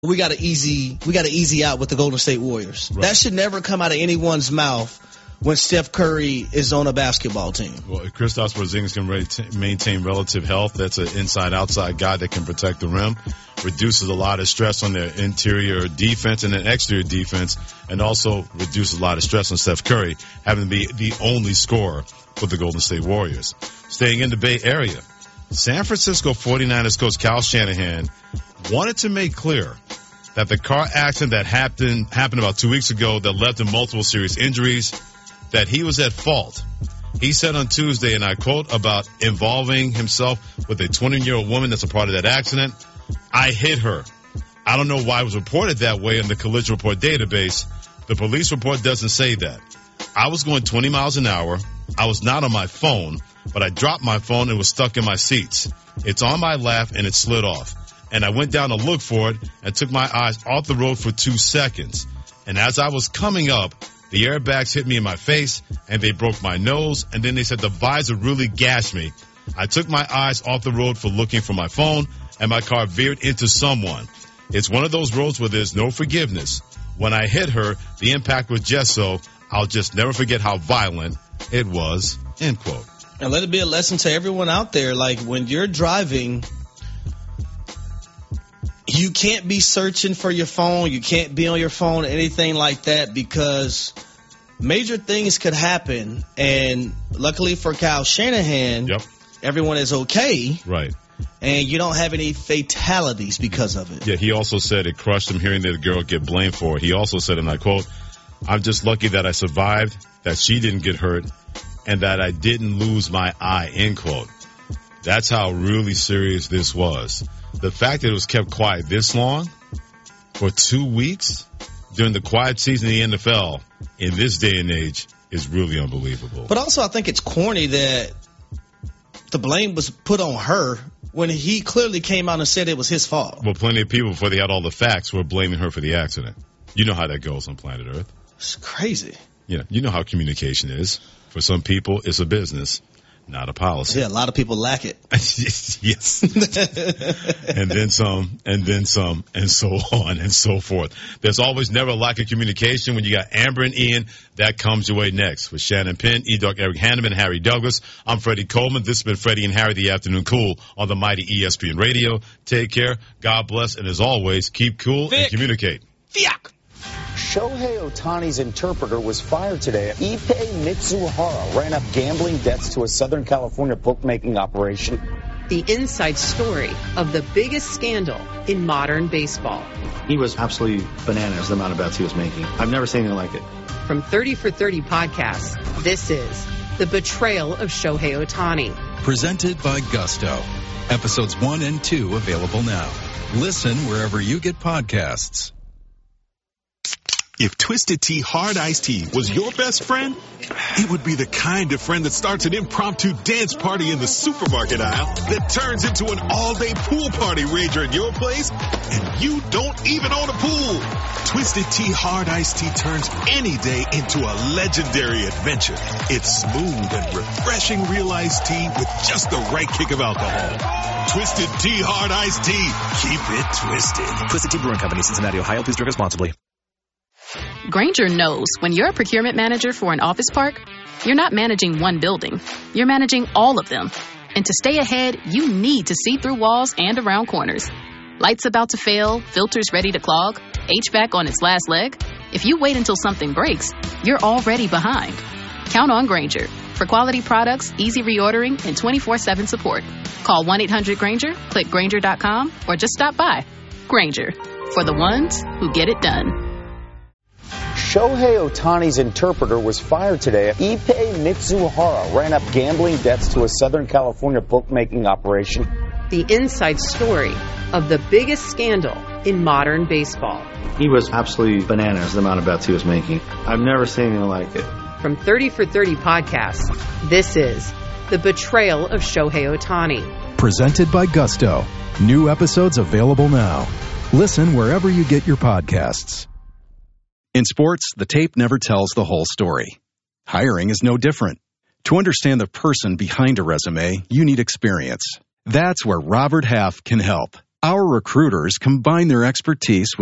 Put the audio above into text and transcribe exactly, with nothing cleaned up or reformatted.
we got an easy we got an easy out with the Golden State Warriors. Right. That should never come out of anyone's mouth when Steph Curry is on a basketball team. Well, if Kristaps Porzingis can re- maintain relative health, that's an inside-outside guy that can protect the rim, reduces a lot of stress on their interior defense and then exterior defense, and also reduces a lot of stress on Steph Curry having to be the only scorer for the Golden State Warriors. Staying in the Bay Area, San Francisco forty-niners coach Kyle Shanahan wanted to make clear that the car accident that happened happened about two weeks ago that led to multiple serious injuries, that he was at fault. He said on Tuesday, and I quote, about involving himself with a twenty-year-old woman that's a part of that accident. I hit her. I don't know why it was reported that way in the collision report database. The police report doesn't say that. I was going twenty miles an hour. I was not on my phone, but I dropped my phone and was stuck in my seats. It's on my lap and it slid off. And I went down to look for it and took my eyes off the road for two seconds. And as I was coming up, the airbags hit me in my face and they broke my nose. And then they said the visor really gashed me. I took my eyes off the road for looking for my phone and my car veered into someone. It's one of those roads where there's no forgiveness. When I hit her, the impact was just so. I'll just never forget how violent it was, end quote. And let it be a lesson to everyone out there. Like, when you're driving, you can't be searching for your phone. You can't be on your phone, anything like that, because major things could happen. And luckily for Kyle Shanahan, yep. everyone is okay. Right. And you don't have any fatalities because of it. Yeah, he also said it crushed him hearing that a girl get blamed for it. He also said, and I quote, I'm just lucky that I survived, that she didn't get hurt, and that I didn't lose my eye, end quote. That's how really serious this was. The fact that it was kept quiet this long, for two weeks, during the quiet season of the N F L, in this day and age, is really unbelievable. But also, I think it's corny that the blame was put on her when he clearly came out and said it was his fault. Well, plenty of people, before they had all the facts, were blaming her for the accident. You know how that goes on planet Earth. It's crazy. Yeah, you know how communication is. For some people, it's a business, not a policy. Yeah, a lot of people lack it. Yes. And then some, and then some, and so on and so forth. There's always never a lack of communication. When you got Amber and Ian, that comes your way next. With Shannon Penn, E-Dog Eric Hanneman, Harry Douglas. I'm Freddie Coleman. This has been Freddie and Harry, the Afternoon Cool on the mighty E S P N Radio. Take care. God bless. And as always, keep cool Vic. and communicate. Fiak. Shohei Ohtani's interpreter was fired today. Ippei Mitsuhara ran up gambling debts to a Southern California bookmaking operation. The inside story of the biggest scandal in modern baseball. He was absolutely bananas, the amount of bets he was making. I've never seen anything like it. From thirty for thirty podcasts, this is The Betrayal of Shohei Ohtani. Presented by Gusto. Episodes one and two available now. Listen wherever you get podcasts. If Twisted Tea Hard Iced Tea was your best friend, it would be the kind of friend that starts an impromptu dance party in the supermarket aisle that turns into an all-day pool party rager at your place, and you don't even own a pool. Twisted Tea Hard Iced Tea turns any day into a legendary adventure. It's smooth and refreshing real iced tea with just the right kick of alcohol. Twisted Tea Hard Iced Tea. Keep it twisted. Twisted Tea Brewing Company, Cincinnati, Ohio. Please drink responsibly. Grainger knows when you're a procurement manager for an office park, you're not managing one building. You're managing all of them. And to stay ahead, you need to see through walls and around corners. Lights about to fail, filters ready to clog, H V A C on its last leg. If you wait until something breaks, you're already behind. Count on Grainger for quality products, easy reordering, and twenty-four seven support. Call one eight hundred Grainger, click Grainger dot com, or just stop by. Grainger, for the ones who get it done. Shohei Ohtani's interpreter was fired today. Ippei Mitsuhara ran up gambling debts to a Southern California bookmaking operation. The inside story of the biggest scandal in modern baseball. He was absolutely bananas, the amount of bets he was making. I've never seen anything like it. From thirty for thirty podcasts, this is The Betrayal of Shohei Ohtani. Presented by Gusto. New episodes available now. Listen wherever you get your podcasts. In sports, the tape never tells the whole story. Hiring is no different. To understand the person behind a resume, you need experience. That's where Robert Half can help. Our recruiters combine their expertise